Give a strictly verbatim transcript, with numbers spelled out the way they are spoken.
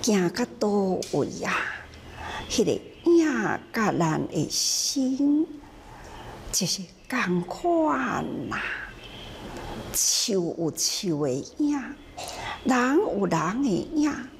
行到倒位啊？迄、那个影甲咱的心，就是共款啦。树有树的影，人有人的影。